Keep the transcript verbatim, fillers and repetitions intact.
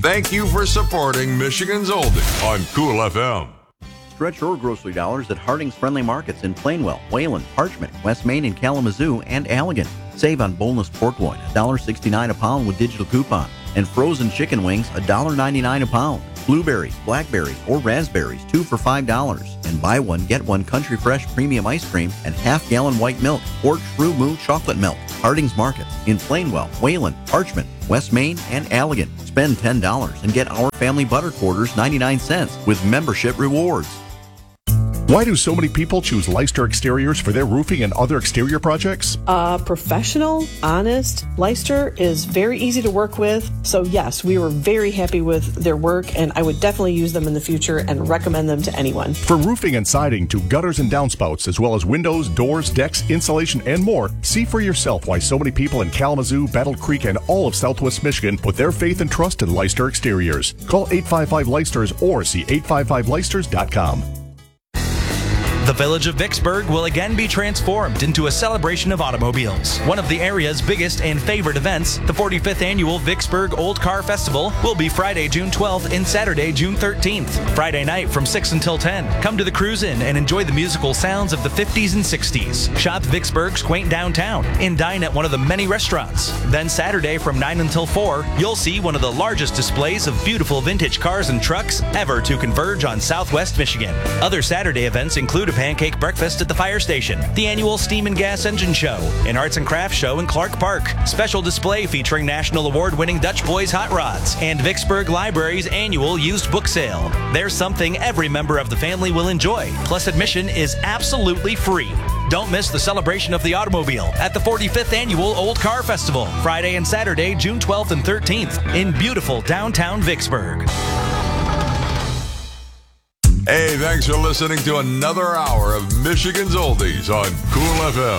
Thank you for supporting Michigan's Oldie on Cool F M. Stretch your grocery dollars at Harding's Friendly Markets in Plainwell, Wayland, Parchment, West Main, and Kalamazoo, and Allegan. Save on boneless pork loin, one dollar sixty-nine a pound with digital coupon. And frozen chicken wings, one dollar ninety-nine a pound. Blueberries, blackberries, or raspberries, two for five dollars. And buy one, get one Country Fresh premium ice cream and half-gallon white milk or True Moo chocolate milk. Harding's Markets in Plainwell, Wayland, Parchment, West Main, and Allegan. Spend ten dollars and get our family butter quarters ninety-nine cents with membership rewards. Why do so many people choose Leicester Exteriors for their roofing and other exterior projects? Uh, professional, honest. Leicester is very easy to work with. So yes, we were very happy with their work, and I would definitely use them in the future and recommend them to anyone. From roofing and siding to gutters and downspouts, as well as windows, doors, decks, insulation, and more, see for yourself why so many people in Kalamazoo, Battle Creek, and all of Southwest Michigan put their faith and trust in Leicester Exteriors. Call eight five five Leicesters or see eight five five Leicesters dot com. The village of Vicksburg will again be transformed into a celebration of automobiles. One of the area's biggest and favorite events, the forty-fifth Annual Vicksburg Old Car Festival, will be Friday, June twelfth and Saturday, June thirteenth. Friday night from six until ten. Come to the Cruise-In and enjoy the musical sounds of the fifties and sixties. Shop Vicksburg's quaint downtown and dine at one of the many restaurants. Then Saturday from nine until four, you'll see one of the largest displays of beautiful vintage cars and trucks ever to converge on Southwest Michigan. Other Saturday events include a pancake breakfast at the fire station, the annual Steam and Gas Engine Show, an arts and crafts show in Clark Park, special display featuring national award-winning Dutch Boys Hot Rods, and Vicksburg Library's annual used book sale. There's something every member of the family will enjoy, plus admission is absolutely free. Don't miss the celebration of the automobile at the forty-fifth Annual Old Car Festival, Friday and Saturday, June twelfth and thirteenth, in beautiful downtown Vicksburg. Hey, thanks for listening to another hour of Michigan's Oldies on Cool F M.